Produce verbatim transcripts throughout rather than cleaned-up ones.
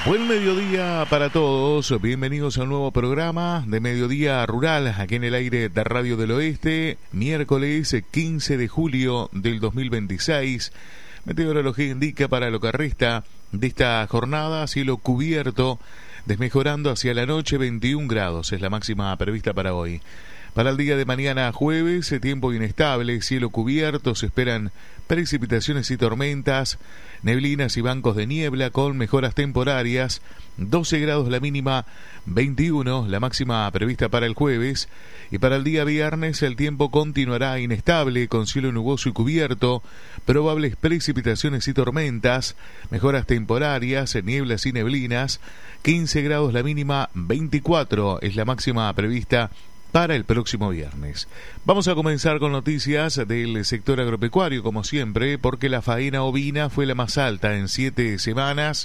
Buen mediodía para todos, bienvenidos a un nuevo programa de Mediodía Rural, aquí en el aire de Radio del Oeste, miércoles quince de julio del dos mil veintiséis. Meteorología indica para lo que resta de esta jornada, cielo cubierto, desmejorando hacia la noche, veintiún grados, es la máxima prevista para hoy. Para el día de mañana jueves, tiempo inestable, cielo cubierto, se esperan precipitaciones y tormentas, neblinas y bancos de niebla con mejoras temporarias, doce grados la mínima, veintiuno la máxima prevista para el jueves, y para el día viernes el tiempo continuará inestable con cielo nuboso y cubierto, probables precipitaciones y tormentas, mejoras temporarias, nieblas y neblinas, quince grados la mínima, veinticuatro es la máxima prevista para el próximo viernes. Vamos a comenzar con noticias del sector agropecuario, como siempre, porque la faena ovina fue la más alta en siete semanas.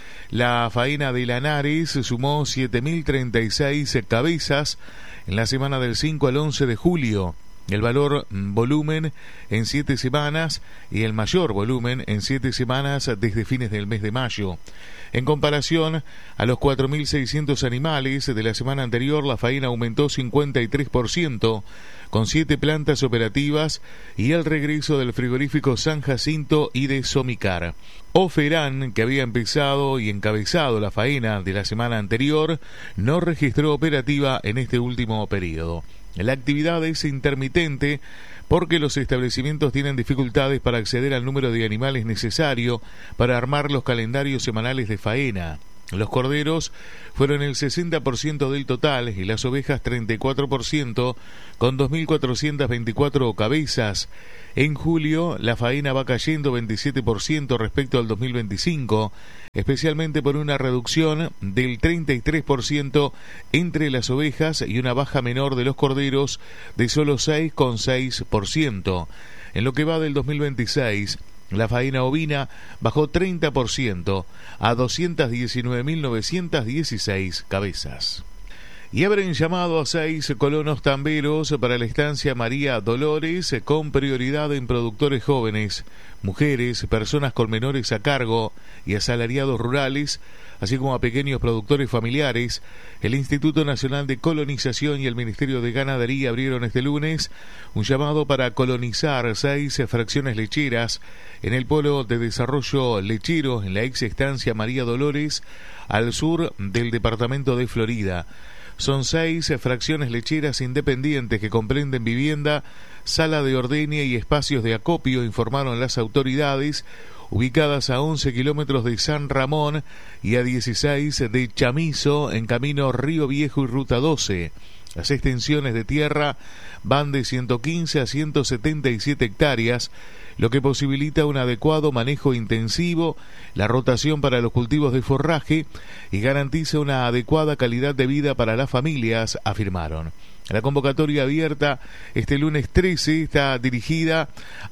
La faena de Lanares sumó siete mil treinta y seis cabezas en la semana del cinco al once de julio. El valor volumen en siete semanas y el mayor volumen en siete semanas desde fines del mes de mayo. En comparación a los cuatro mil seiscientos animales de la semana anterior, la faena aumentó cincuenta y tres por ciento, con siete plantas operativas y el regreso del frigorífico San Jacinto y de Somicar. Oferán, que había empezado y encabezado la faena de la semana anterior, no registró operativa en este último periodo. La actividad es intermitente porque los establecimientos tienen dificultades para acceder al número de animales necesario para armar los calendarios semanales de faena. Los corderos fueron el sesenta por ciento del total y las ovejas treinta y cuatro por ciento, con dos mil cuatrocientas veinticuatro cabezas. En julio, la faena va cayendo veintisiete por ciento respecto al dos mil veinticinco, especialmente por una reducción del treinta y tres por ciento entre las ovejas y una baja menor de los corderos de solo seis coma seis por ciento. En lo que va del dos mil veintiséis, la faena ovina bajó treinta por ciento a doscientas diecinueve mil novecientas dieciséis cabezas. Y abren llamado a seis colonos tamberos para la estancia María Dolores con prioridad en productores jóvenes, mujeres, personas con menores a cargo y asalariados rurales, así como a pequeños productores familiares. El Instituto Nacional de Colonización y el Ministerio de Ganadería abrieron este lunes un llamado para colonizar seis fracciones lecheras en el Polo de Desarrollo Lechero, en la ex estancia María Dolores, al sur del departamento de Florida. Son seis fracciones lecheras independientes que comprenden vivienda, sala de ordeña y espacios de acopio, informaron las autoridades, ubicadas a once kilómetros de San Ramón y a dieciséis de Chamizo, en camino Río Viejo y Ruta doce. Las extensiones de tierra van de ciento quince a ciento setenta y siete hectáreas, lo que posibilita un adecuado manejo intensivo, la rotación para los cultivos de forraje y garantiza una adecuada calidad de vida para las familias, afirmaron. La convocatoria abierta este lunes trece está dirigida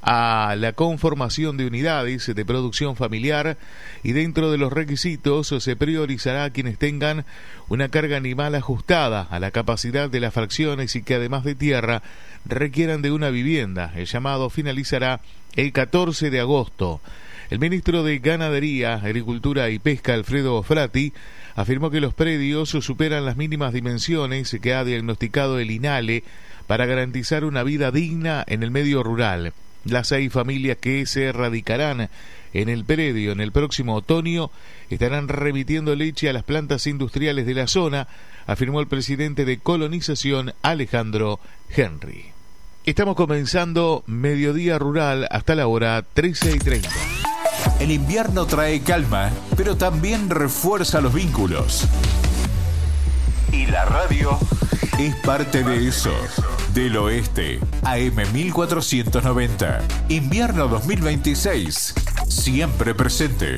a la conformación de unidades de producción familiar y dentro de los requisitos se priorizará a quienes tengan una carga animal ajustada a la capacidad de las fracciones y que además de tierra requieran de una vivienda. El llamado finalizará el catorce de agosto. El ministro de Ganadería, Agricultura y Pesca, Alfredo Frati, afirmó que los predios superan las mínimas dimensiones que ha diagnosticado el INALE para garantizar una vida digna en el medio rural. Las seis familias que se radicarán en el predio en el próximo otoño estarán remitiendo leche a las plantas industriales de la zona, afirmó el presidente de Colonización, Alejandro Henry. Estamos comenzando Mediodía Rural hasta la hora trece y treinta. El invierno trae calma, pero también refuerza los vínculos. Y la radio es parte de eso. Del Oeste, A M mil cuatrocientos noventa. Invierno dos mil veintiséis. Siempre presente.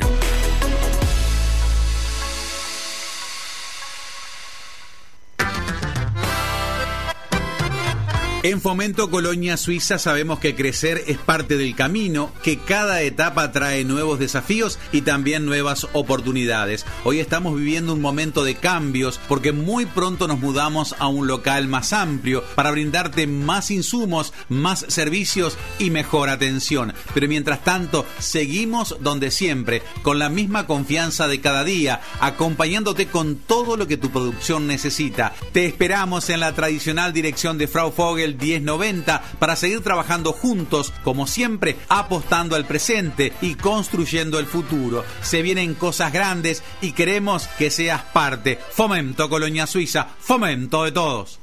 En Fomento Colonia Suiza sabemos que crecer es parte del camino, que cada etapa trae nuevos desafíos y también nuevas oportunidades. Hoy estamos viviendo un momento de cambios porque muy pronto nos mudamos a un local más amplio para brindarte más insumos, más servicios y mejor atención. Pero mientras tanto, seguimos donde siempre, con la misma confianza de cada día, acompañándote con todo lo que tu producción necesita. Te esperamos en la tradicional dirección de Frau Vogel diez noventa para seguir trabajando juntos, como siempre, apostando al presente y construyendo el futuro. Se vienen cosas grandes y queremos que seas parte. Fomento Colonia Suiza, fomento de todos.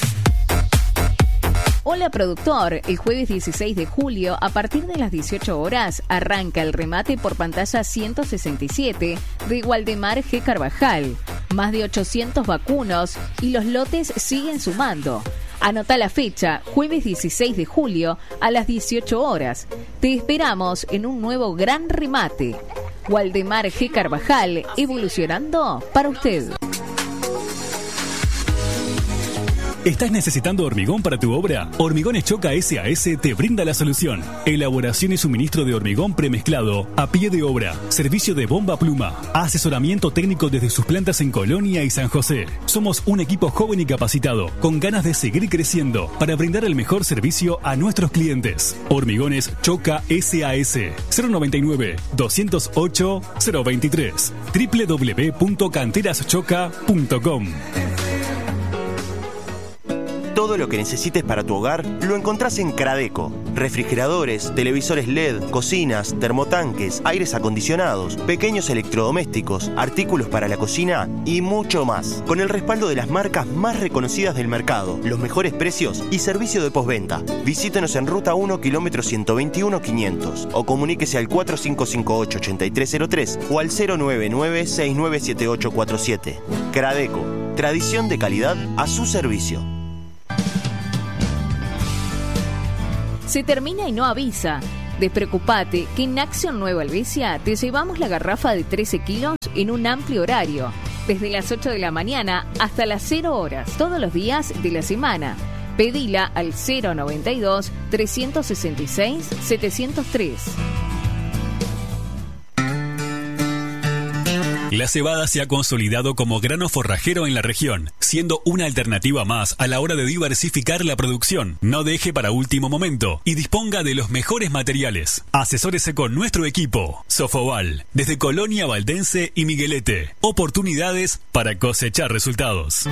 Hola productor, el jueves dieciséis de julio a partir de las dieciocho horas arranca el remate por pantalla ciento sesenta y siete de Waldemar G. Carvajal. Más de ochocientos vacunos y los lotes siguen sumando. Anota la fecha, jueves dieciséis de julio a las dieciocho horas. Te esperamos en un nuevo gran remate. Waldemar G. Carvajal, evolucionando para usted. ¿Estás necesitando hormigón para tu obra? Hormigones Choca S A S te brinda la solución. Elaboración y suministro de hormigón premezclado a pie de obra. Servicio de bomba pluma. Asesoramiento técnico desde sus plantas en Colonia y San José. Somos un equipo joven y capacitado, con ganas de seguir creciendo para brindar el mejor servicio a nuestros clientes. Hormigones Choca S A S cero noventa y nueve, doscientos ocho, cero veintitrés doble u doble u doble u punto canteras choca punto com. Todo lo que necesites para tu hogar lo encontrás en Cradeco. Refrigeradores, televisores L E D, cocinas, termotanques, aires acondicionados, pequeños electrodomésticos, artículos para la cocina y mucho más. Con el respaldo de las marcas más reconocidas del mercado, los mejores precios y servicio de postventa. Visítenos en Ruta uno, kilómetro ciento veintiuno, quinientos o comuníquese al cuatro cinco cinco ocho, ocho tres cero tres o al cero nueve nueve, seis nueve siete ocho cuatro siete. Cradeco, tradición de calidad a su servicio. Se termina y no avisa. Despreocupate que en Acción Nueva Helvecia te llevamos la garrafa de trece kilos en un amplio horario, desde las ocho de la mañana hasta las cero horas, todos los días de la semana. Pedila al cero noventa y dos, trescientos sesenta y seis, setecientos tres. La cebada se ha consolidado como grano forrajero en la región, siendo una alternativa más a la hora de diversificar la producción. No deje para último momento y disponga de los mejores materiales. Asesórese con nuestro equipo. Sofoval, desde Colonia Valdense y Miguelete. Oportunidades para cosechar resultados.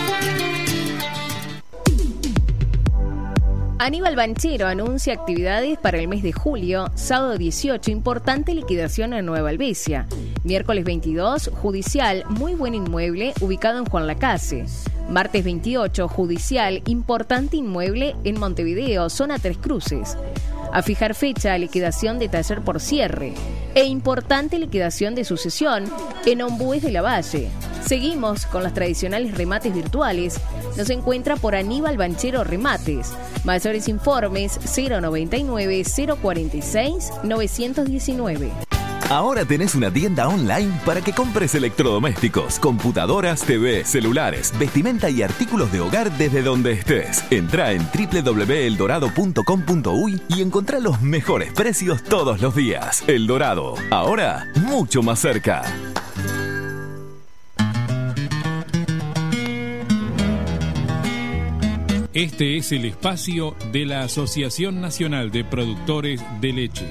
Aníbal Banchero anuncia actividades para el mes de julio. Sábado dieciocho, importante liquidación en Nueva Helvecia. Miércoles veintidós, judicial, muy buen inmueble ubicado en Juan Lacase. Martes veintiocho, judicial, importante inmueble en Montevideo, zona Tres Cruces. A fijar fecha, liquidación de taller por cierre. E importante liquidación de sucesión en Ombúes de la Valle. Seguimos con los tradicionales remates virtuales. Nos encuentra por Aníbal Banchero Remates. Mayores informes cero noventa y nueve, cero cuarenta y seis, novecientos diecinueve. Ahora tenés una tienda online para que compres electrodomésticos, computadoras, T V, celulares, vestimenta y artículos de hogar desde donde estés. Entrá en doble u doble u doble u punto eldorado punto com punto uy y encontrá los mejores precios todos los días. El Dorado, ahora mucho más cerca. Este es el espacio de la Asociación Nacional de Productores de Leche.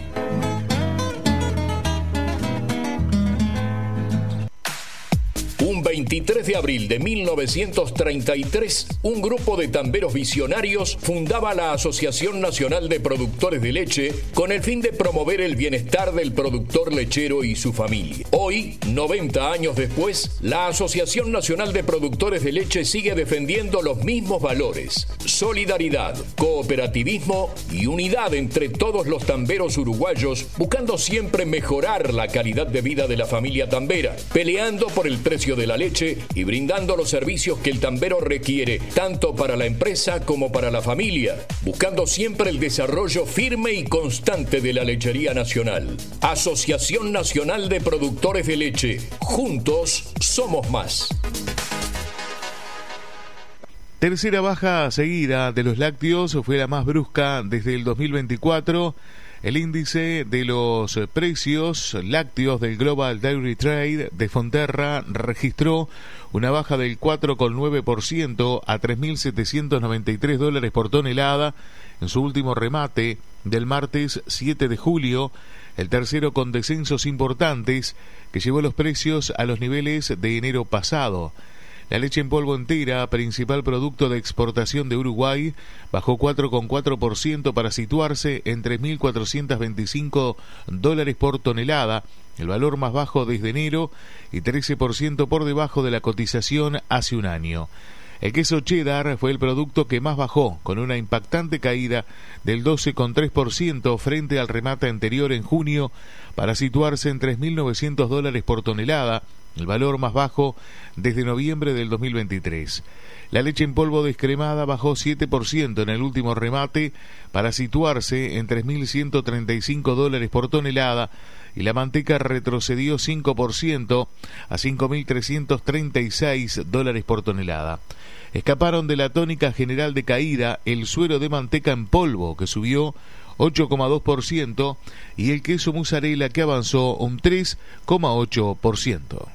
Un veintitrés de abril de mil novecientos treinta y tres, un grupo de tamberos visionarios fundaba la Asociación Nacional de Productores de Leche con el fin de promover el bienestar del productor lechero y su familia. Hoy, noventa años después, la Asociación Nacional de Productores de Leche sigue defendiendo los mismos valores: solidaridad, cooperativismo y unidad entre todos los tamberos uruguayos, buscando siempre mejorar la calidad de vida de la familia tambera, peleando por el precio de la leche y brindando los servicios que el tambero requiere, tanto para la empresa como para la familia, buscando siempre el desarrollo firme y constante de la lechería nacional. Asociación Nacional de Productores de Leche. Juntos somos más. Tercera baja seguida de los lácteos, fue la más brusca desde el dos mil veinticuatro. El índice de los precios lácteos del Global Dairy Trade de Fonterra registró una baja del cuatro coma nueve por ciento a tres mil setecientos noventa y tres dólares por tonelada en su último remate del martes siete de julio, el tercero con descensos importantes que llevó los precios a los niveles de enero pasado. La leche en polvo entera, principal producto de exportación de Uruguay, bajó cuatro coma cuatro por ciento para situarse en tres mil cuatrocientos veinticinco dólares por tonelada, el valor más bajo desde enero y trece por ciento por debajo de la cotización hace un año. El queso cheddar fue el producto que más bajó, con una impactante caída del doce coma tres por ciento frente al remate anterior en junio, para situarse en tres mil novecientos dólares por tonelada, el valor más bajo desde noviembre del dos mil veintitrés. La leche en polvo descremada bajó siete por ciento en el último remate para situarse en tres mil ciento treinta y cinco dólares por tonelada, y la manteca retrocedió cinco por ciento a cinco mil trescientos treinta y seis dólares por tonelada. Escaparon de la tónica general de caída el suero de manteca en polvo, que subió ocho coma dos por ciento, y el queso mozzarella, que avanzó un tres coma ocho por ciento.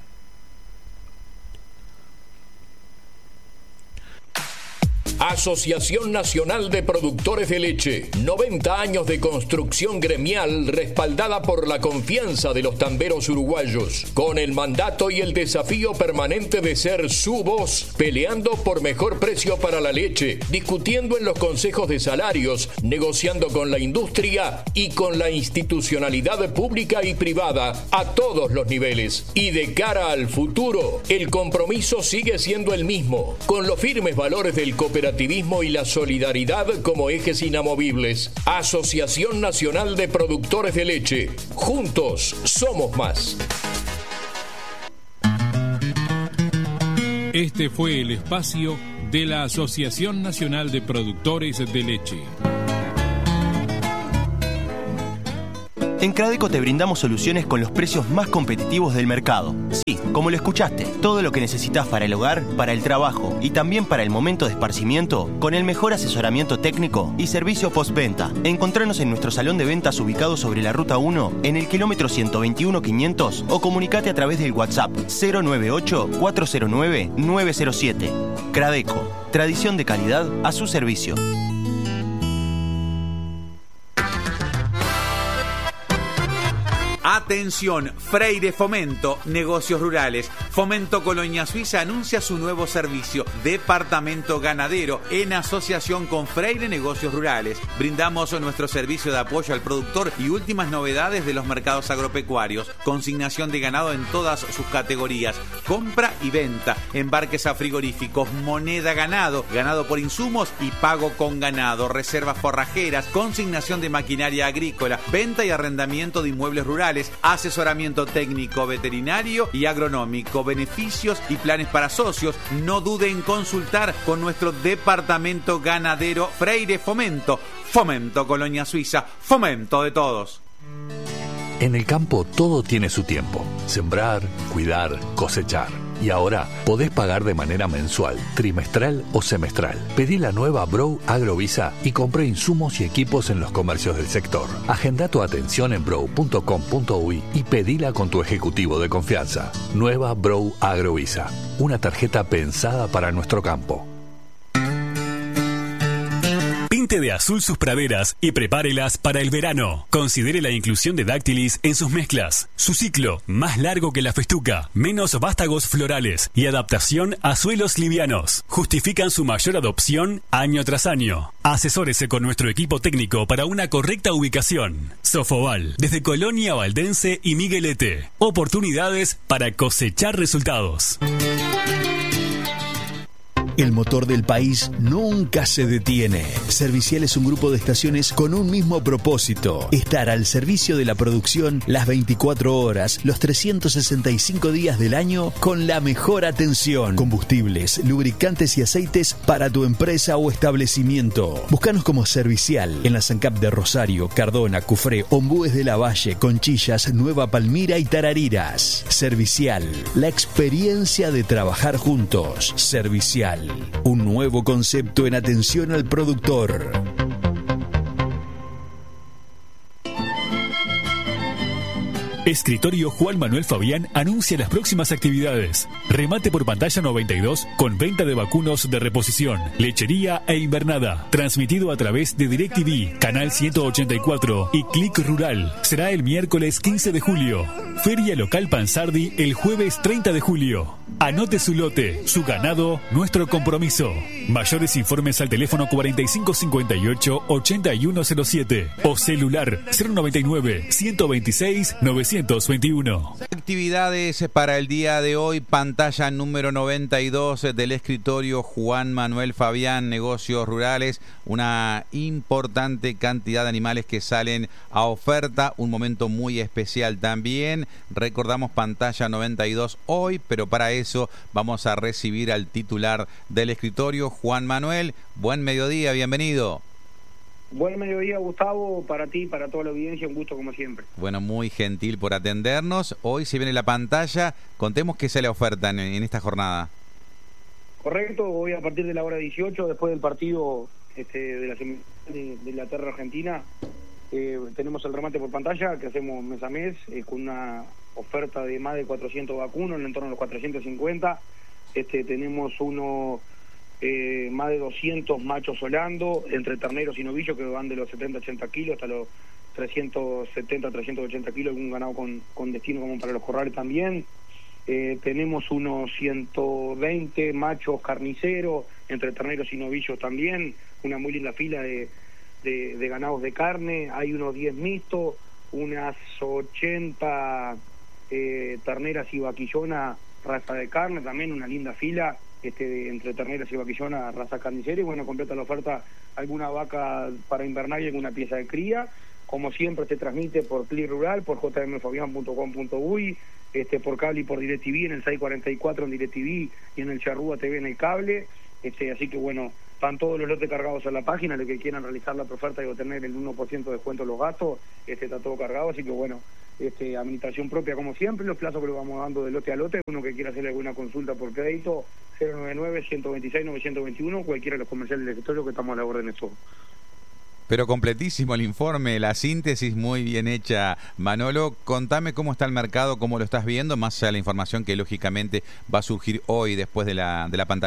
Asociación Nacional de Productores de Leche. noventa años de construcción gremial respaldada por la confianza de los tamberos uruguayos, con el mandato y el desafío permanente de ser su voz, peleando por mejor precio para la leche, discutiendo en los consejos de salarios, negociando con la industria y con la institucionalidad pública y privada a todos los niveles. Y de cara al futuro, el compromiso sigue siendo el mismo, con los firmes valores del cooperativismo y la solidaridad como ejes inamovibles. Asociación Nacional de Productores de Leche. Juntos somos más. Este fue el espacio de la Asociación Nacional de Productores de Leche. En Cradeco te brindamos soluciones con los precios más competitivos del mercado. Sí, como lo escuchaste, todo lo que necesitas para el hogar, para el trabajo y también para el momento de esparcimiento, con el mejor asesoramiento técnico y servicio postventa. Encontranos en nuestro salón de ventas ubicado sobre la Ruta uno, en el kilómetro ciento veintiuno quinientos, o comunicate a través del WhatsApp cero nueve ocho, cuatro cero nueve, nueve cero siete. Cradeco, tradición de calidad a su servicio. Atención, Freire Fomento, negocios rurales. Fomento Colonia Suiza anuncia su nuevo servicio, Departamento Ganadero, en asociación con Freire Negocios Rurales. Brindamos nuestro servicio de apoyo al productor y últimas novedades de los mercados agropecuarios. Consignación de ganado en todas sus categorías, compra y venta, embarques a frigoríficos, moneda ganado, ganado por insumos y pago con ganado, reservas forrajeras, consignación de maquinaria agrícola, venta y arrendamiento de inmuebles rurales, asesoramiento técnico, veterinario y agronómico, beneficios y planes para socios. No dude en consultar con nuestro departamento ganadero Freire Fomento. Fomento Colonia Suiza, fomento de todos. En el campo todo tiene su tiempo. Sembrar, cuidar, cosechar. Y ahora podés pagar de manera mensual, trimestral o semestral. Pedí la nueva Brow Agrovisa y compré insumos y equipos en los comercios del sector. Agenda tu atención en brow punto com punto uy y pedila con tu ejecutivo de confianza. Nueva Brow Agrovisa, una tarjeta pensada para nuestro campo. Pinte de azul sus praderas y prepárelas para el verano. Considere la inclusión de dáctilis en sus mezclas. Su ciclo, más largo que la festuca, menos vástagos florales y adaptación a suelos livianos, justifican su mayor adopción año tras año. Asesórese con nuestro equipo técnico para una correcta ubicación. Sofoval, desde Colonia Valdense y Miguelete. Oportunidades para cosechar resultados. El motor del país nunca se detiene. Servicial es un grupo de estaciones con un mismo propósito: estar al servicio de la producción las veinticuatro horas, los trescientos sesenta y cinco días del año, con la mejor atención. Combustibles, lubricantes y aceites para tu empresa o establecimiento. Búscanos como Servicial en la SANCAP de Rosario, Cardona, Cufré, Ombúes de la Valle, Conchillas, Nueva Palmira y Tarariras. Servicial, la experiencia de trabajar juntos. Servicial. un nuevo concepto en atención al productor. Escritorio Juan Manuel Fabián anuncia las próximas actividades. Remate por pantalla noventa y dos con venta de vacunos de reposición, lechería e invernada. Transmitido a través de DirecTV, Canal ciento ochenta y cuatro y Click Rural. Será el miércoles quince de julio. Feria Local Pansardi el jueves treinta de julio. Anote su lote, su ganado, nuestro compromiso. Mayores informes al teléfono cuarenta y cinco cincuenta y ocho ochenta y uno cero siete o celular cero noventa y nueve ciento veintiséis novecientos veintiuno. Actividades para el día de hoy, pantalla número noventa y dos del escritorio Juan Manuel Fabián, negocios rurales, una importante cantidad de animales que salen a oferta, un momento muy especial también. Recordamos pantalla noventa y dos hoy, pero para eso vamos a recibir al titular del escritorio, Juan Manuel. Buen mediodía, bienvenido. Buen mediodía, Gustavo, para ti, para toda la audiencia, un gusto como siempre. Bueno, muy gentil por atendernos. Hoy se viene la pantalla, contemos qué sale la oferta en, en esta jornada. Correcto, hoy a partir de la hora dieciocho, después del partido este, de la semifinal de, de Inglaterra-Argentina, eh, tenemos el remate por pantalla que hacemos mes a mes, eh, con una oferta de más de cuatrocientos vacunos, en torno a los cuatrocientos cincuenta. Este, tenemos uno... Eh, más de doscientos machos holando, entre terneros y novillos, que van de los setenta a ochenta kilos hasta los trescientos setenta, trescientos ochenta kilos, algún ganado con, con destino como para los corrales también. Eh, tenemos unos ciento veinte machos carniceros, entre terneros y novillos también, una muy linda fila de, de, de ganados de carne. Hay unos diez mixtos, unas ochenta eh, terneras y vaquillonas, raza de carne, también una linda fila. Este, entre terneras y vaquillona, raza carnicera, y bueno, completa la oferta alguna vaca para invernar y alguna pieza de cría. Como siempre se transmite por Click Rural, por j m fabián punto com punto u y, este, por cable y por DirecTV en el seiscientos cuarenta y cuatro en DirecTV y en el Charrúa T V en el cable. Este, así que bueno, están todos los lotes cargados en la página, los que quieran realizar la oferta y obtener el uno por ciento de descuento en los gastos, este, está todo cargado, así que bueno, este, administración propia como siempre, los plazos que lo vamos dando de lote a lote. Uno que quiera hacer alguna consulta por crédito, cero noventa y nueve, ciento veintiséis, novecientos veintiuno, cualquiera de los comerciales del escritorio, que estamos a la orden de todo. Pero completísimo el informe, la síntesis muy bien hecha. Manolo, contame cómo está el mercado, cómo lo estás viendo, más allá de la información que lógicamente va a surgir hoy después de la, de la pantalla.